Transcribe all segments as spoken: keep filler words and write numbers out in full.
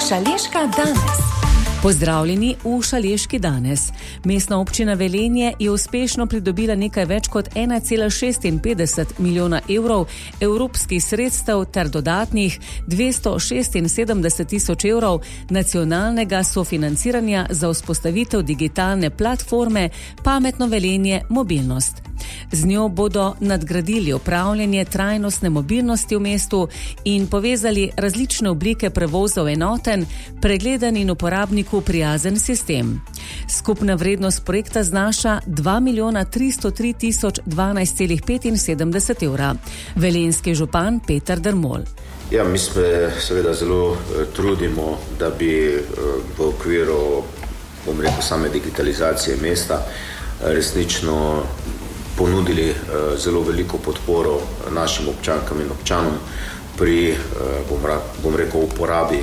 Šaleška danes. Pozdravljeni v Šaleški danes. Mestna občina Velenje je uspešno pridobila nekaj več kot ena cela šestinpetdeset milijona evrov evropskih sredstev ter dodatnih dvesto šestinsedemdeset tisoč evrov nacionalnega sofinanciranja za vzpostavitev digitalne platforme Pametno Velenje mobilnost. Z njo bodo nadgradili upravljanje trajnostne mobilnosti v mestu in povezali različne oblike prevozov enoten, pregleden in uporabniku prijazen sistem. Skupna vrednost projekta znaša dva milijona tristo tri tisoč dvanajst celih petinsedemdeset evra. Velenjski župan Peter Dermol. Ja, mi se seveda zelo trudimo, da bi v okviru, bom rekel, same digitalizacije mesta resnično ponudili zelo veliko podporo našim občankam in občanom pri, bom, bom rekel, uporabi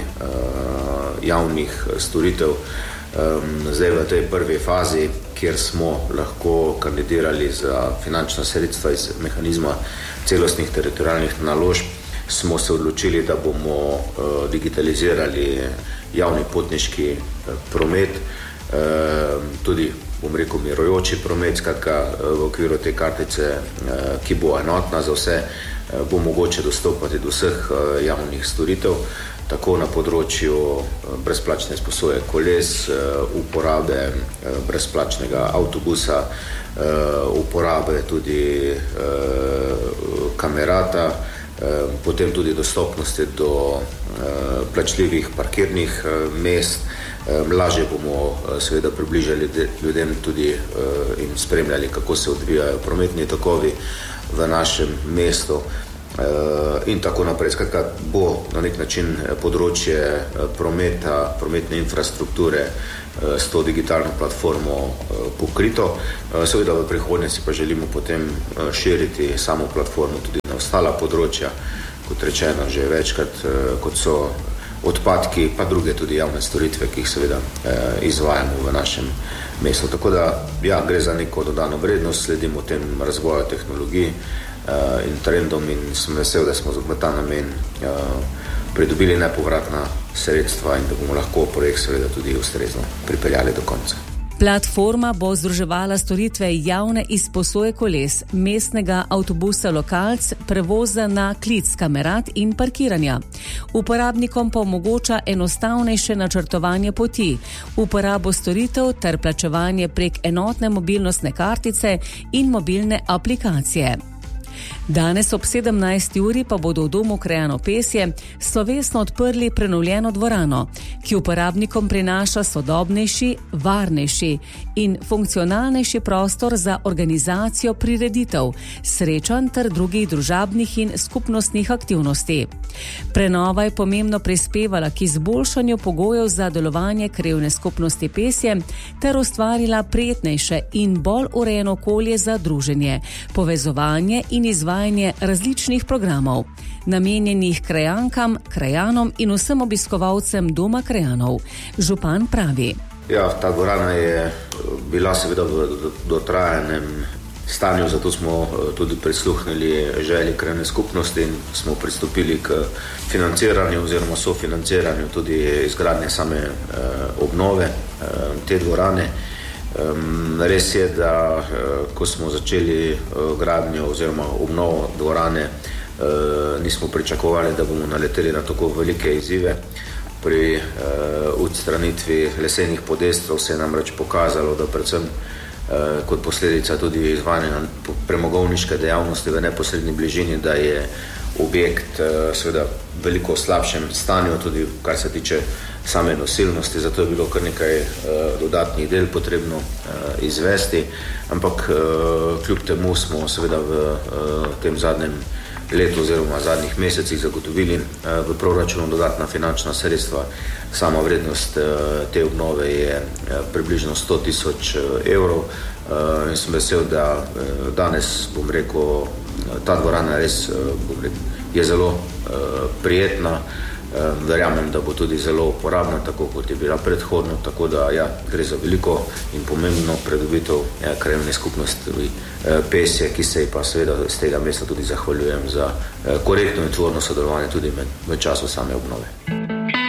javnih storitev. Zdaj v tej prvi fazi, kjer smo lahko kandidirali za finančna sredstva iz mehanizma celostnih teritorialnih naložb, smo se odločili, da bomo digitalizirali javni potniški promet, tudi, bom rekel, mirujoči promet, skratka v okviru te kartice, ki bo enotna za vse, bo mogoče dostopati do vseh javnih storitev, tako na področju brezplačne izposoje koles, uporabe brezplačnega avtobusa, uporabe tudi kamerata, potem tudi dostopnosti do plačljivih parkirnih mest. Lažje bomo seveda približali ljudem tudi in spremljali, kako se odvijajo prometni tokovi v našem mestu in tako naprej. Skratka, bo na nek način področje prometa, prometne infrastrukture s to digitalno platformo pokrito. Seveda v prihodnosti pa želimo potem širiti samo platformo tudi na ostala področja, kot rečeno že večkrat, kot so odpadki, pa druge tudi javne storitve, ki jih seveda izvajamo v našem mestu. Tako da, ja, gre za neko dodano vrednost, sledimo tem razvoju tehnologij in trendom in sem vesel, da smo v ta namen pridobili nepovratna sredstva in da bomo lahko projekt seveda tudi ustrezno pripeljali do konca. Platforma bo združevala storitve javne izposoje koles, mestnega avtobusa Lokalc, prevoza na klic, kamerat in parkiranja. Uporabnikom pa omogoča enostavnejše načrtovanje poti, uporabo storitev ter plačevanje prek enotne mobilnostne kartice in mobilne aplikacije. Danes ob sedemnajsti uri pa bodo v domu krajanov Pesje slovesno odprli prenovljeno dvorano, ki uporabnikom prinaša sodobnejši, varnejši in funkcionalnejši prostor za organizacijo prireditev, srečanj ter drugih družabnih in skupnostnih aktivnosti. Prenova je pomembno prispevala k izboljšanju pogojev za delovanje krajevne skupnosti Pesje ter ustvarila prijetnejše in bolj urejeno okolje za druženje, povezovanje in izvajanje različnih programov, namenjenih krajankam, krajanom in vsem obiskovalcem doma krajanov. Župan pravi. Ja, ta dvorana je bila seveda v dotrajanem stanju, zato smo tudi prisluhnili želji krajevne skupnosti in smo pristopili k financiranju oziroma sofinanciranju tudi izgradnje same obnove te dvorane. Res je, da ko smo začeli gradnjo oziroma obnovo dvorane, nismo pričakovali, da bomo naleteli na tako velike izzive. Pri odstranitvi lesenih podestrov se je namreč pokazalo, da predvsem kot posledica tudi izvajanja premogovniške dejavnosti v neposredni bližini, da je objekt seveda veliko v slabšem stanju, tudi kar se tiče same nosilnosti, zato je bilo kar nekaj dodatnih del potrebno izvesti, ampak kljub temu smo seveda v tem zadnjem letu oziroma zadnjih mesecih zagotovili v proračunu dodatna finančna sredstva. Sama vrednost te obnove je približno sto tisoč evrov in sem vesel, da danes, bom rekel, ta dvorana res, bom rekel, je zelo prijetna. Verjamem, da bo tudi zelo uporabna, tako kot je bila predhodno, tako da ja, gre za veliko in pomembno pridobitev ja, krajevne skupnosti Pesje, ki se ji pa seveda z tega mesta tudi zahvaljujem za korektno in tvorno sodelovanje tudi med, v času same obnove.